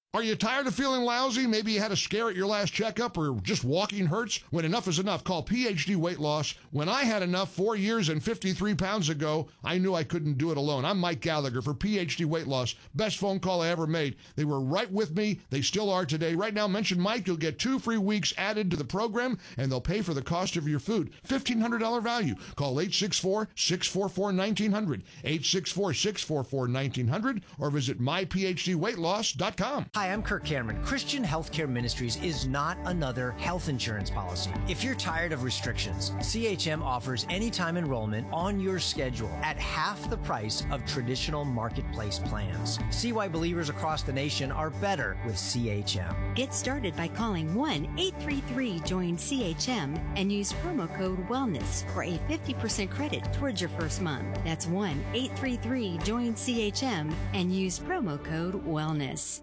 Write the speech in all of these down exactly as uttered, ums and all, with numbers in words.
Are you tired of feeling lousy? Maybe you had a scare at your last checkup or just walking hurts? When enough is enough, call P H D Weight Loss. When I had enough four years and fifty-three pounds ago, I knew I couldn't do it alone. I'm Mike Gallagher for P H D Weight Loss. Best phone call I ever made. They were right with me. They still are today. Right now, mention Mike. You'll get two free weeks added to the program, and they'll pay for the cost of your food. fifteen hundred dollars value. Call eight six four, six four four, one nine zero zero, eight six four, six four four, one nine zero zero, or visit my p h d weight loss dot com. Hi, I'm Kirk Cameron. Christian Healthcare Ministries is not another health insurance policy. If you're tired of restrictions, C H M offers anytime enrollment on your schedule at half the price of traditional marketplace plans. See why believers across the nation are better with C H M. Get started by calling one eight three three join C H M and use promo code WELLNESS for a fifty percent credit towards your first month. That's one eight three three join C H M and use promo code WELLNESS.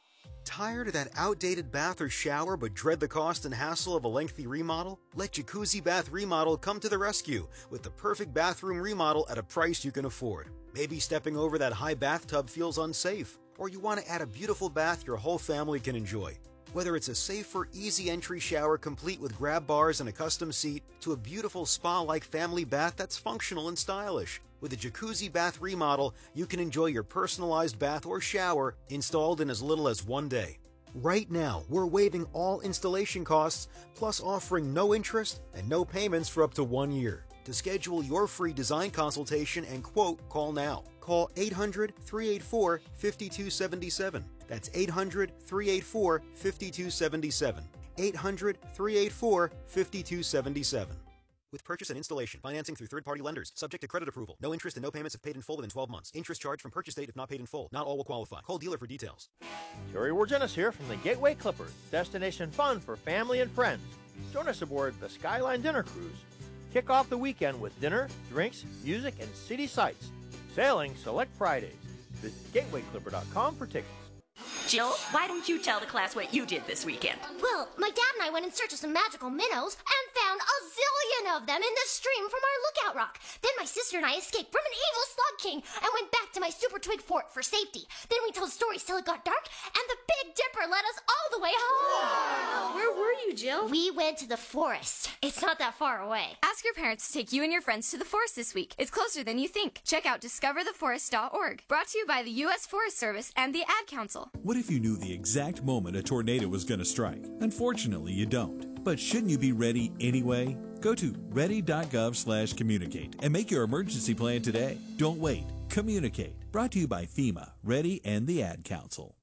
Tired of that outdated bath or shower but dread the cost and hassle of a lengthy remodel? Let Jacuzzi Bath Remodel come to the rescue with the perfect bathroom remodel at a price you can afford. Maybe stepping over that high bathtub feels unsafe, or you want to add a beautiful bath your whole family can enjoy. Whether it's a safer, easy entry shower complete with grab bars and a custom seat, to a beautiful spa-like family bath that's functional and stylish. With a Jacuzzi Bath Remodel, you can enjoy your personalized bath or shower installed in as little as one day. Right now, we're waiving all installation costs, plus offering no interest and no payments for up to one year. To schedule your free design consultation and quote, call now. Call eight hundred, three eight four, five two seven seven. That's eight hundred, three eight four, five two seven seven. eight hundred, three eight four, five two seven seven. With purchase and installation, financing through third-party lenders, subject to credit approval. No interest and no payments if paid in full within twelve months. Interest charged from purchase date if not paid in full. Not all will qualify. Call dealer for details. Terry Wargenis here from the Gateway Clippers, destination fun for family and friends. Join us aboard the Skyline Dinner Cruise. Kick off the weekend with dinner, drinks, music, and city sights. Sailing select Fridays. Visit gateway clipper dot com for tickets. Jill, why don't you tell the class what you did this weekend? Well, my dad and I went in search of some magical minnows and found a zillion of them in the stream from our lookout rock. Then my sister and I escaped from an evil slug king and went back to my super twig fort for safety. Then we told stories till it got dark, and the Big Dipper led us all the way home. Wow. Where were you, Jill? We went to the forest. It's not that far away. Ask your parents to take you and your friends to the forest this week. It's closer than you think. Check out discover the forest dot org. Brought to you by the U S Forest Service and the Ad Council. What if you knew the exact moment a tornado was going to strike? Unfortunately, you don't. But shouldn't you be ready anyway? Go to ready.gov slash communicate and make your emergency plan today. Don't wait. Communicate. Brought to you by FEMA, Ready, and the Ad Council.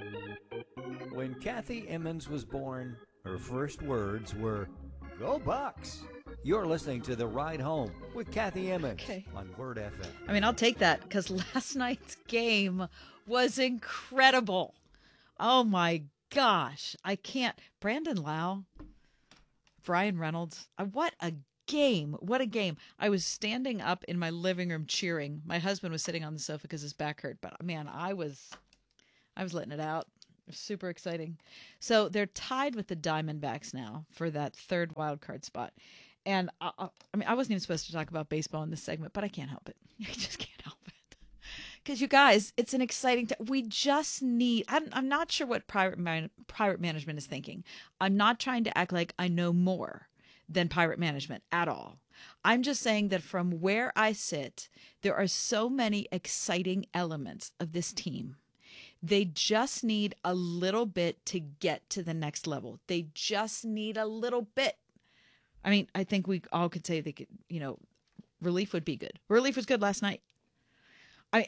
When Kathy Emmons was born, her first words were, "Go Bucks." You're listening to The Ride Home with Kathy Emmons okay. on Word F M. I mean, I'll take that because last night's game was incredible. Oh, my gosh. I can't. Brandon Lau, Brian Reynolds, uh, what a game. What a game. I was standing up in my living room cheering. My husband was sitting on the sofa because his back hurt. But, man, I was, I was letting it out. It was super exciting. So they're tied with the Diamondbacks now for that third wild card spot. And I, I mean, I wasn't even supposed to talk about baseball in this segment, but I can't help it. I just can't help it. Because, you guys, it's an exciting time. We just need, I'm, I'm not sure what private, man, private management is thinking. I'm not trying to act like I know more than pirate management at all. I'm just saying that from where I sit, there are so many exciting elements of this team. They just need a little bit to get to the next level. They just need a little bit. I mean, I think we all could say they could, you know, relief would be good. Relief was good last night. I,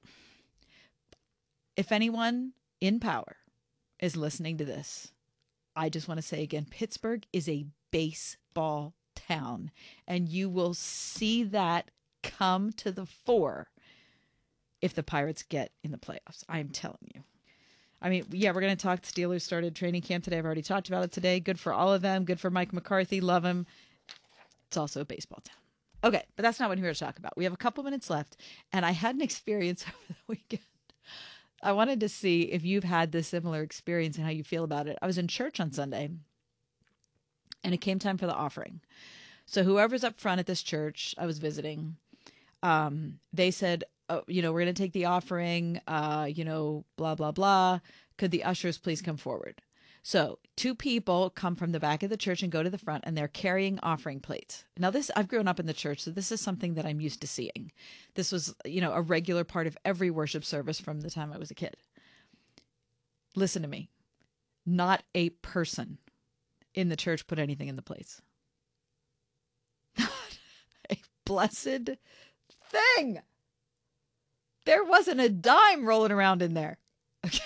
if anyone in power is listening to this, I just want to say again, Pittsburgh is a baseball town, and you will see that come to the fore if the Pirates get in the playoffs. I'm telling you. I mean, yeah, we're going to talk. Steelers started training camp today. I've already talked about it today. Good for all of them. Good for Mike McCarthy. Love him. It's also a baseball town. Okay, but that's not what we're here to talk about. We have a couple minutes left, and I had an experience over the weekend. I wanted to see if you've had this similar experience and how you feel about it. I was in church on Sunday, and it came time for the offering. So whoever's up front at this church I was visiting, um, they said, oh, you know, we're going to take the offering, uh, you know, blah, blah, blah. Could the ushers please come forward? So two people come from the back of the church and go to the front, and they're carrying offering plates. Now this, I've grown up in the church, so this is something that I'm used to seeing. This was, you know, a regular part of every worship service from the time I was a kid. Listen to me. Not a person in the church put anything in the plates. Not a blessed thing. There wasn't a dime rolling around in there. Okay.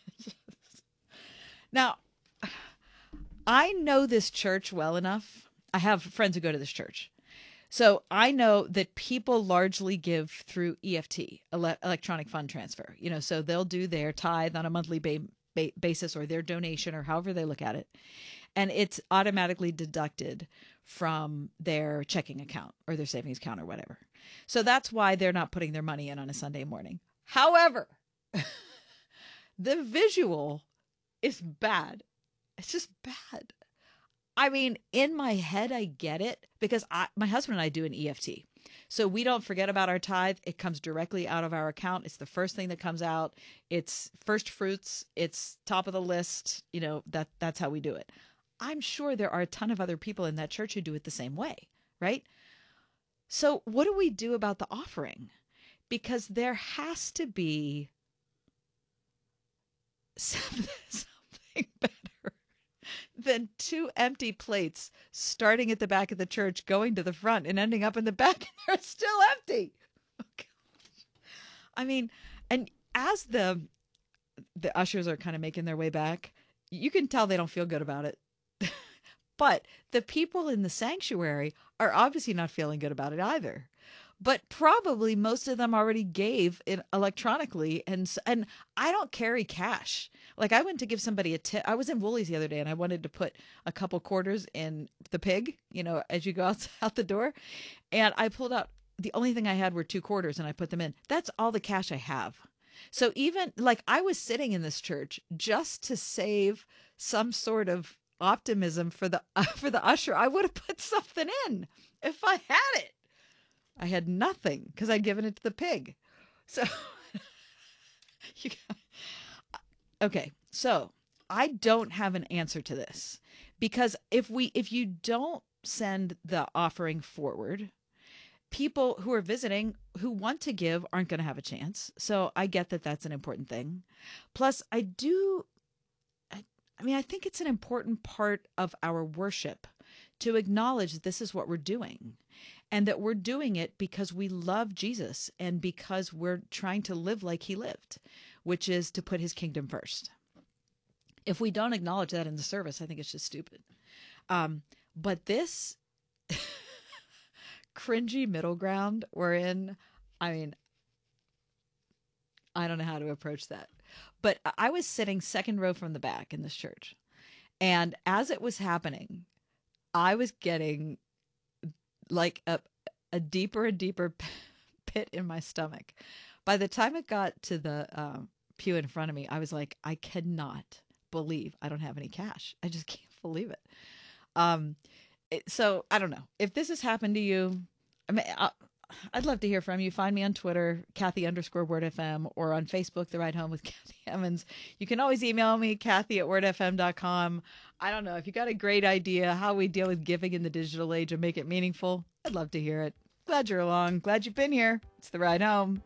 Now, I know this church well enough. I have friends who go to this church. So I know that people largely give through E F T, ele- electronic fund transfer. You know, so they'll do their tithe on a monthly ba- ba- basis or their donation or however they look at it. And it's automatically deducted from their checking account or their savings account or whatever. So that's why they're not putting their money in on a Sunday morning. However, the visual is bad. It's just bad. I mean, in my head, I get it because I, my husband and I do an E F T. So we don't forget about our tithe. It comes directly out of our account. It's the first thing that comes out. It's first fruits. It's top of the list. You know, that that's how we do it. I'm sure there are a ton of other people in that church who do it the same way, right? So what do we do about the offering? Because there has to be something, something better than two empty plates starting at the back of the church, going to the front and ending up in the back, and they're still empty. Oh, gosh. I mean, and as the the ushers are kind of making their way back, you can tell they don't feel good about it. But the people in the sanctuary are obviously not feeling good about it either. But probably most of them already gave it electronically. And and I don't carry cash. Like I went to give somebody a tip. I was in Woolies the other day and I wanted to put a couple quarters in the pig, you know, as you go out, out the door. And I pulled out, the only thing I had were two quarters and I put them in. That's all the cash I have. So even like I was sitting in this church just to save some sort of optimism for the uh, for the usher. I would have put something in if I had it. I had nothing because I'd given it to the pig. So, you got, okay. So I don't have an answer to this because if we, if you don't send the offering forward, people who are visiting who want to give aren't going to have a chance. So I get that that's an important thing. Plus I do, I, I mean, I think it's an important part of our worship to acknowledge that this is what we're doing. And that we're doing it because we love Jesus and because we're trying to live like he lived, which is to put his kingdom first. If we don't acknowledge that in the service, I think it's just stupid. Um, but this cringy middle ground we're in, I mean, I don't know how to approach that. But I was sitting second row from the back in this church. And as it was happening, I was getting like a, a deeper and deeper pit in my stomach. By the time it got to the um, pew in front of me, I was like, I cannot believe I don't have any cash. I just can't believe it. Um, it so I don't know if this has happened to you. I mean, I, I'd love to hear from you. Find me on Twitter, Kathy underscore Word F M, or on Facebook, The Ride Home with Kathy Emmons. You can always email me, Kathy at word f m dot com. I don't know if you got a great idea how we deal with giving in the digital age and make it meaningful. I'd love to hear it. Glad you're along. Glad you've been here. It's The Ride Home.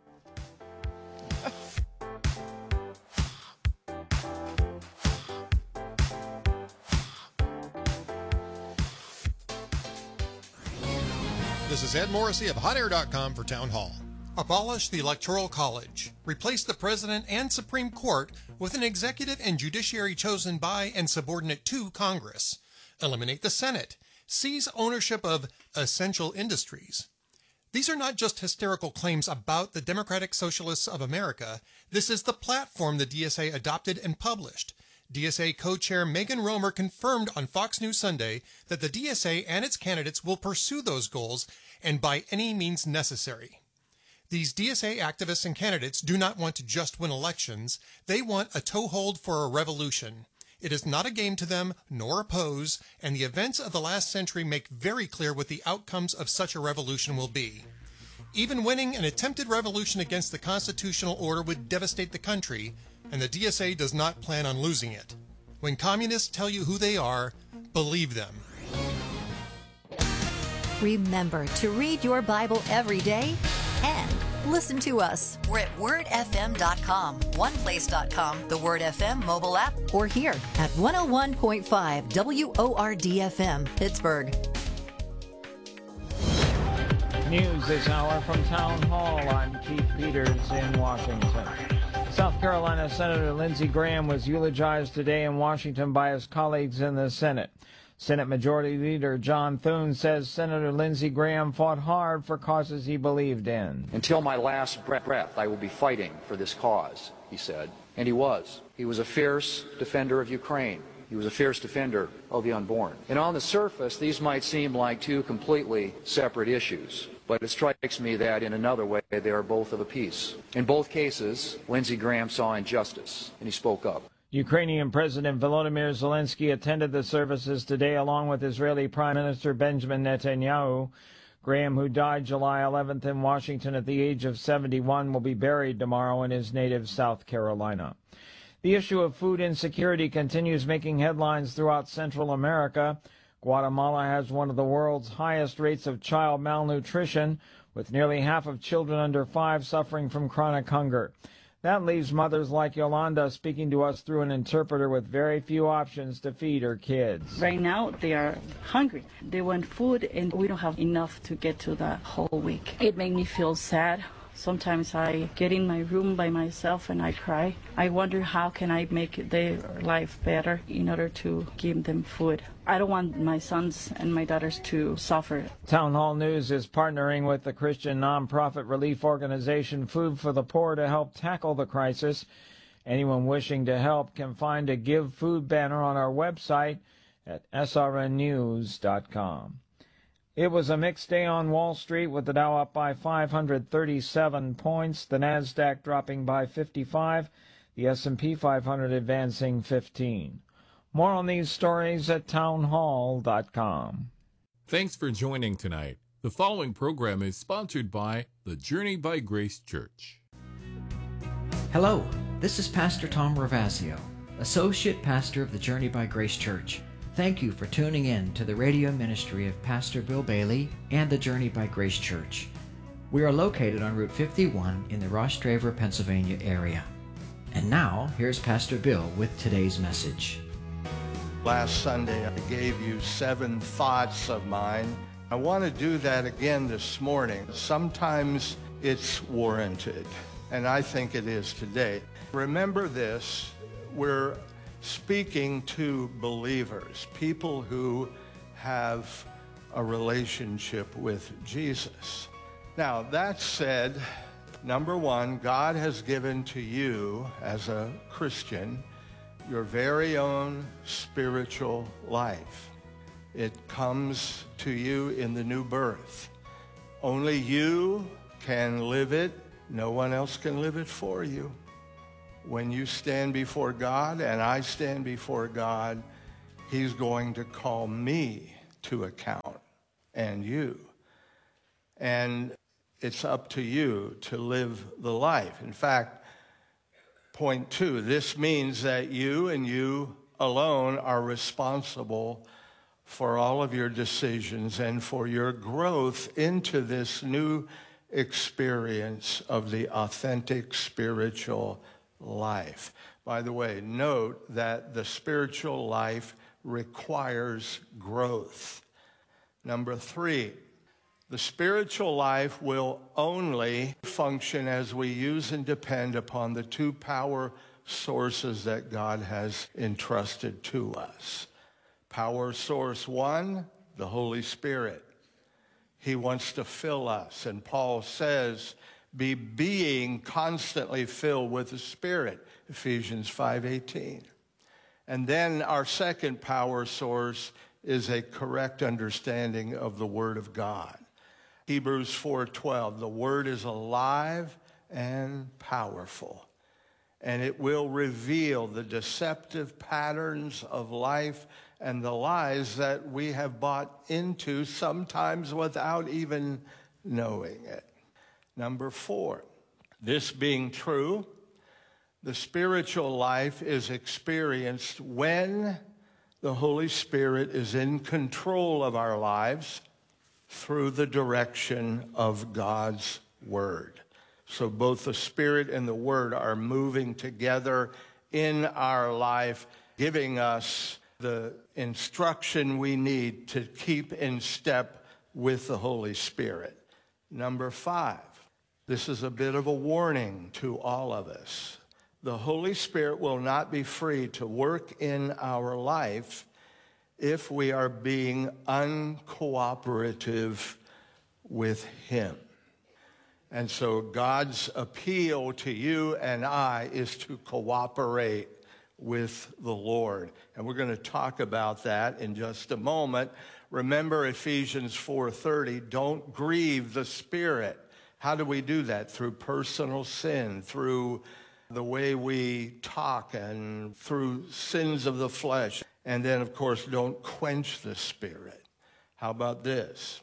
This is Ed Morrissey of hot air dot com for Town Hall. Abolish the Electoral College. Replace the President and Supreme Court with an executive and judiciary chosen by and subordinate to Congress. Eliminate the Senate. Seize ownership of essential industries. These are not just hysterical claims about the Democratic Socialists of America. This is the platform the D S A adopted and published. D S A co-chair Megan Romer confirmed on Fox News Sunday that the D S A and its candidates will pursue those goals and by any means necessary. These D S A activists and candidates do not want to just win elections. They want a toehold for a revolution. It is not a game to them, nor a pose, and the events of the last century make very clear what the outcomes of such a revolution will be. Even winning an attempted revolution against the constitutional order would devastate the country, and the D S A does not plan on losing it. When communists tell you who they are, believe them. Remember to read your Bible every day and listen to us. We're at word f m dot com, one place dot com, the Word F M mobile app, or here at one oh one point five W O R D F M, Pittsburgh. News this hour from Town Hall. I'm Keith Peters in Washington. South Carolina Senator Lindsey Graham was eulogized today in Washington by his colleagues in the Senate. Senate Majority Leader John Thune says Senator Lindsey Graham fought hard for causes he believed in. Until my last breath, I will be fighting for this cause, he said. And he was. He was a fierce defender of Ukraine. He was a fierce defender of the unborn. And on the surface, these might seem like two completely separate issues. But it strikes me that in another way, they are both of a piece. In both cases, Lindsey Graham saw injustice, and he spoke up. Ukrainian President Volodymyr Zelensky attended the services today along with Israeli Prime Minister Benjamin Netanyahu. Graham, who died July eleventh in Washington at the age of seventy-one, will be buried tomorrow in his native South Carolina. The issue of food insecurity continues making headlines throughout Central America. Guatemala has one of the world's highest rates of child malnutrition, with nearly half of children under five suffering from chronic hunger. That leaves mothers like Yolanda speaking to us through an interpreter with very few options to feed her kids. Right now, they are hungry. They want food, and we don't have enough to get to the whole week. It made me feel sad. Sometimes I get in my room by myself and I cry. I wonder how can I make their life better in order to give them food. I don't want my sons and my daughters to suffer. Town Hall News is partnering with the Christian nonprofit relief organization Food for the Poor to help tackle the crisis. Anyone wishing to help can find a Give Food banner on our website at S R N news dot com. It was a mixed day on Wall Street, with the Dow up by five hundred thirty-seven points, the Nasdaq dropping by fifty-five, the S and P five hundred advancing fifteen. More on these stories at town hall dot com. Thanks for joining tonight. The following program is sponsored by the Journey by Grace Church. Hello, this is Pastor Tom Ravasio, Associate Pastor of the Journey by Grace Church. Thank you for tuning in to the radio ministry of Pastor Bill Bailey and the Journey by Grace Church. We are located on Route fifty-one in the Ross Draver, Pennsylvania area. And now, here's Pastor Bill with today's message. Last Sunday, I gave you seven thoughts of mine. I want to do that again this morning. Sometimes it's warranted, and I think it is today. Remember this, we're speaking to believers, people who have a relationship with Jesus. Now, that said, number one, God has given to you as a Christian your very own spiritual life. It comes to you in the new birth. Only you can live it. No one else can live it for you. When you stand before God and I stand before God, He's going to call me to account, and you. And it's up to you to live the life. In fact, point two, this means that you and you alone are responsible for all of your decisions and for your growth into this new experience of the authentic spiritual life. By the way, note that the spiritual life requires growth. Number three, the spiritual life will only function as we use and depend upon the two power sources that God has entrusted to us. Power source one, the Holy Spirit. He wants to fill us, and Paul says, be being constantly filled with the Spirit, Ephesians five eighteen. And then our second power source is a correct understanding of the Word of God. Hebrews four twelve, the Word is alive and powerful, and it will reveal the deceptive patterns of life and the lies that we have bought into, sometimes without even knowing it. Number four, this being true, the spiritual life is experienced when the Holy Spirit is in control of our lives through the direction of God's Word. So both the Spirit and the Word are moving together in our life, giving us the instruction we need to keep in step with the Holy Spirit. Number five, this is a bit of a warning to all of us. The Holy Spirit will not be free to work in our life if we are being uncooperative with Him. And so God's appeal to you and I is to cooperate with the Lord. And we're going to talk about that in just a moment. Remember Ephesians four thirty, don't grieve the Spirit. How do we do that? Through personal sin, through the way we talk, and through sins of the flesh. And then, of course, don't quench the Spirit. How about this?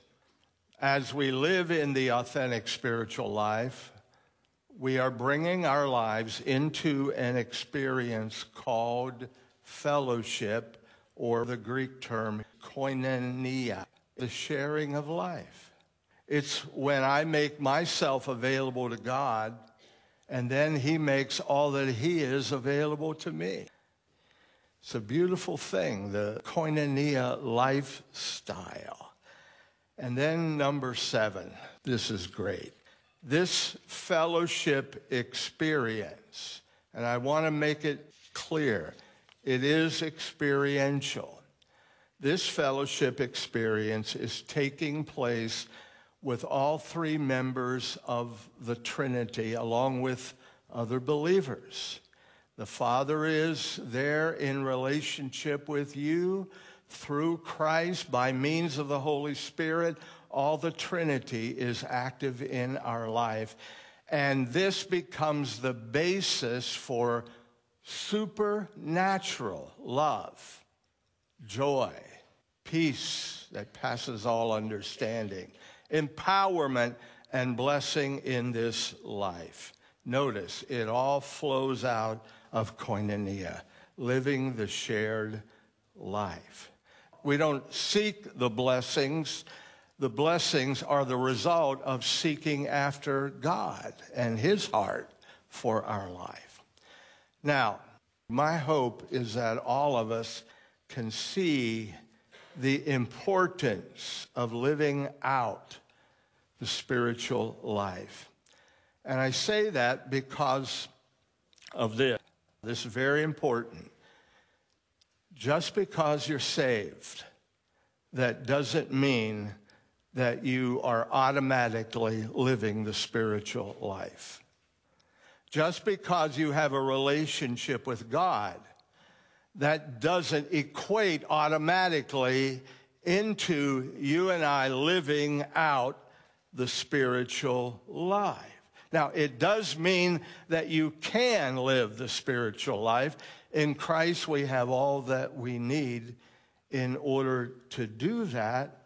As we live in the authentic spiritual life, we are bringing our lives into an experience called fellowship, or the Greek term koinonia, the sharing of life. It's when I make myself available to God, and then He makes all that He is available to me. It's a beautiful thing, the koinonia lifestyle. And then number seven, this is great. This fellowship experience, and I want to make it clear, it is experiential. This fellowship experience is taking place with all three members of the Trinity, along with other believers. The Father is there in relationship with you through Christ by means of the Holy Spirit. All the Trinity is active in our life. And this becomes the basis for supernatural love, joy, peace that passes all understanding, empowerment, and blessing in this life. Notice, it all flows out of koinonia, living the shared life. We don't seek the blessings. The blessings are the result of seeking after God and His heart for our life. Now, my hope is that all of us can see the importance of living out the spiritual life. And I say that because of this. This is very important. Just because you're saved, that doesn't mean that you are automatically living the spiritual life. Just because you have a relationship with God, that doesn't equate automatically into you and I living out the spiritual life. Now, it does mean that you can live the spiritual life. In Christ, we have all that we need in order to do that.